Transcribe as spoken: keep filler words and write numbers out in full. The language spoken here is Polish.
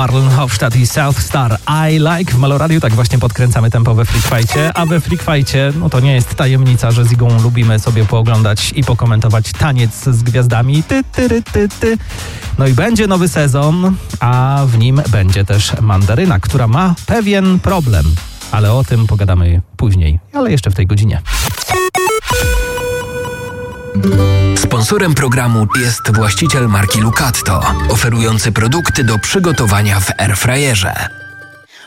Marlon Hofstadt i South Star. I Like w Meloradiu. Tak właśnie podkręcamy tempo we Freak Fightie. A we Freak Fightie, no to nie jest tajemnica, że z Igą lubimy sobie pooglądać i pokomentować taniec z gwiazdami. Ty, ty, ty, ty, ty. No i będzie nowy sezon, a w nim będzie też Mandaryna, która ma pewien problem. Ale o tym pogadamy później, ale jeszcze w tej godzinie. Sponsorem programu jest właściciel marki Lucatto, oferujący produkty do przygotowania w airfryerze.